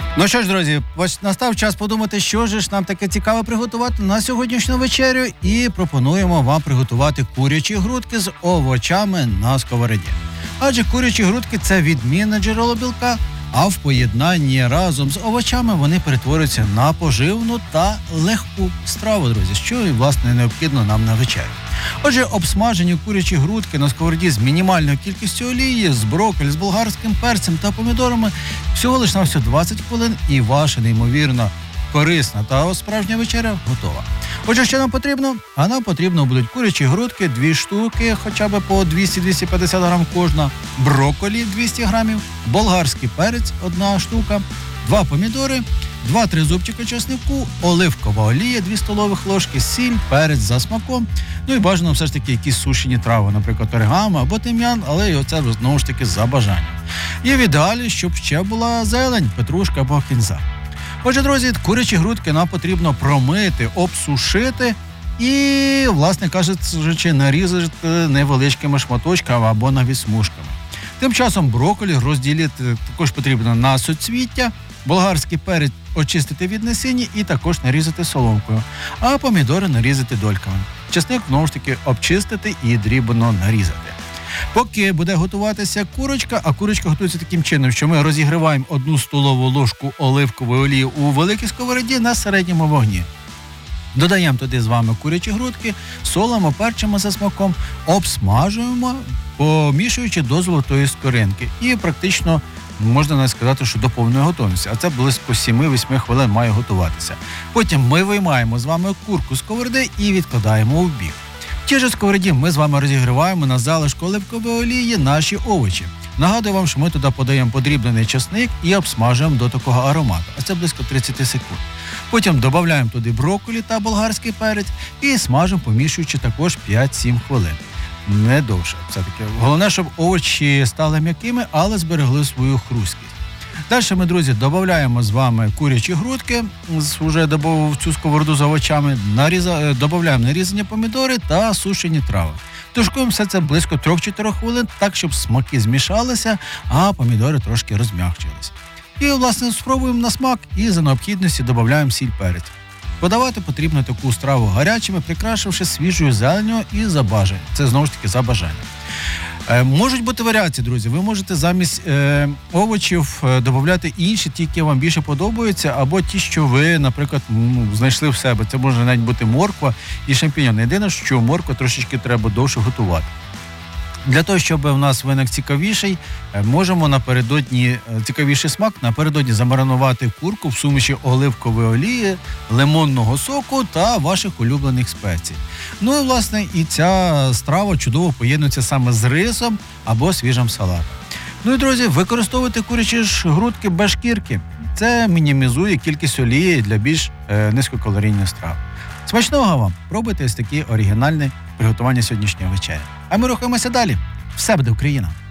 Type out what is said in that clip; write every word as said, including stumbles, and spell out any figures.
Ну що ж, друзі, ось настав час подумати, що ж нам таке цікаве приготувати на сьогоднішню вечерю, і пропонуємо вам приготувати курячі грудки з овочами на сковороді. Адже курячі грудки – це відмінне джерело білка, а в поєднанні разом з овочами вони перетворюються на поживну та легку страву, друзі, що і, власне, необхідно нам на вечерю. Отже, обсмажені курячі грудки на сковороді з мінімальною кількістю олії, з брокколі, з болгарським перцем та помідорами всього лише на всього двадцять хвилин, і ваша неймовірно корисна та справжня вечеря готова. Отже, що нам потрібно? А нам потрібно будуть курячі грудки, дві штуки, хоча б по двісті - двісті п'ятдесят грам кожна, брокколі двісті грамів, болгарський перець одна штука, два помідори, два-три зубчика чеснику, оливкова олія, дві столових ложки, сіль, перець за смаком, ну і бажано все ж таки якісь сушені трави, наприклад, орегано або тим'ян, але це знову ж таки за бажанням. І в ідеалі, щоб ще була зелень, петрушка або кінза. Отже, друзі, курячі грудки нам потрібно промити, обсушити і, власне кажучи, нарізати невеличкими шматочками або навіть смужками. Тим часом брокколі розділити також потрібно на суцвіття, болгарський перець очистити від насіння і також нарізати соломкою, а помідори нарізати дольками. Чесник, знову ж таки, обчистити і дрібно нарізати. Поки буде готуватися курочка, а курочка готується таким чином, що ми розігріваємо одну столову ложку оливкової олії у великій сковороді на середньому вогні. Додаємо туди з вами курячі грудки, солимо, перчимо за смаком, обсмажуємо, помішуючи до золотої скоринки. І практично можна навіть сказати, що до повної готовності. А це близько сім-вісім хвилин має готуватися. Потім ми виймаємо з вами курку з сковороди і відкладаємо у бік. В тій же сковороді ми з вами розігріваємо на залишку оливкової олії наші овочі. Нагадую вам, що ми туди подаємо подрібнений чесник і обсмажуємо до такого аромату. А це близько тридцять секунд. Потім додаємо туди брокколі та болгарський перець і смажимо, помішуючи також п'ять-сім хвилин. Не довше, все-таки. Головне, щоб овочі стали м'якими, але зберегли свою хрусткість. Далі ми, друзі, додаємо з вами курячі грудки, вже в цю сковороду з овочами, наріза, додаємо нарізані помідори та сушені трави. Тушкуємо все це близько три-чотири хвилин, так, щоб смаки змішалися, а помідори трошки розм'якчились. І, власне, спробуємо на смак і за необхідності додаємо сіль, перець. Подавати потрібно таку страву гарячими, прикрашивши свіжою зеленню і за бажанням. Це, знову ж таки, за бажанням. Е, можуть бути варіації, друзі. Ви можете замість е, овочів е, додати інші, ті, які вам більше подобаються, або ті, що ви, наприклад, ну, знайшли в себе. Це може навіть бути морква і шампіньйони. Єдине, що морква трошечки треба довше готувати. Для того, щоб у нас виник цікавіший, можемо напередодні, цікавіший смак, напередодні замаринувати курку в суміші оливкової олії, лимонного соку та ваших улюблених спецій. Ну і, власне, і ця страва чудово поєднується саме з рисом або свіжим салатом. Ну і, друзі, використовуйте курячі ж грудки без шкірки. Це мінімізує кількість олії для більш е, низькокалорійних страв. Смачного вам! Пробуйте ось такі оригінальні приготування сьогоднішньої вечері. А ми рухаємося далі. Все буде Україна!